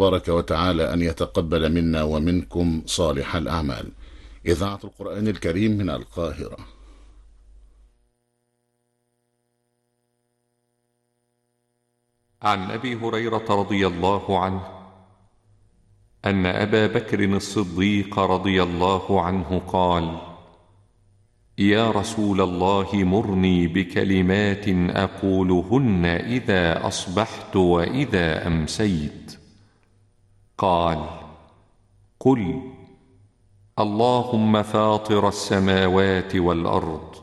تبارك وتعالى أن يتقبل منا ومنكم صالح الأعمال. إذاعة القرآن الكريم من القاهرة. عن أبي هريرة رضي الله عنه أن أبا بكر الصديق رضي الله عنه قال: يا رسول الله، مرني بكلمات أقولهن إذا أصبحت وإذا أمسيت. قال: قل: اللهم فاطر السماوات والأرض،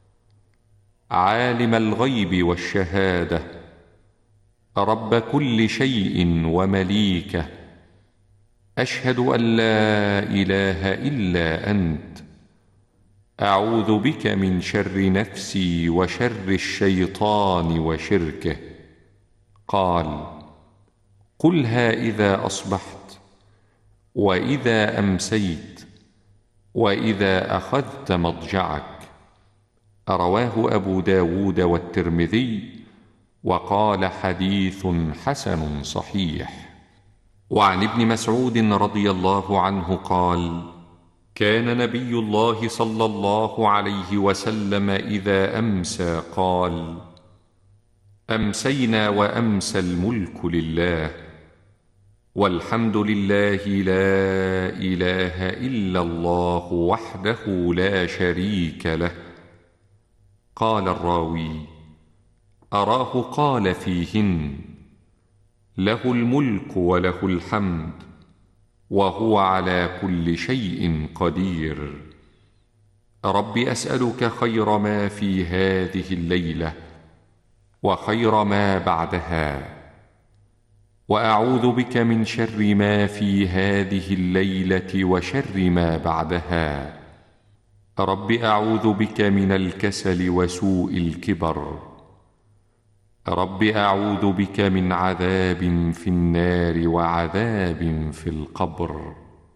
عالم الغيب والشهادة، رب كل شيء ومليكه، أشهد أن لا إله إلا أنت، أعوذ بك من شر نفسي وشر الشيطان وشركه. قال: قلها إذا أصبحت وإذا أمسيت وإذا أخذت مضجعك. رواه أبو داود والترمذي، وقال: حديث حسن صحيح. وعن ابن مسعود رضي الله عنه قال: كان نبي الله صلى الله عليه وسلم إذا أمسى قال: أمسينا وأمسى الملك لله، والحمد لله، لا إله إلا الله وحده لا شريك له. قال الراوي: أراه قال فيهن: له الملك وله الحمد وهو على كل شيء قدير. رب أسألك خير ما في هذه الليلة وخير ما بعدها، وأعوذ بك من شر ما في هذه الليلة وشر ما بعدها. رب أعوذ بك من الكسل وسوء الكبر. رب أعوذ بك من عذاب في النار وعذاب في القبر.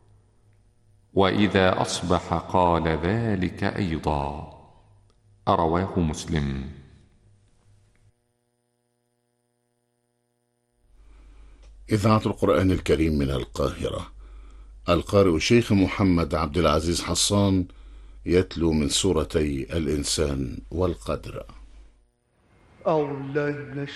وإذا أصبح قال ذلك أيضا. رواه مسلم. إذاعة القرآن الكريم من القاهرة. القارئ الشيخ محمد عبد العزيز حصان يتلو من سورتي الإنسان والقدر. أعوذ بالله من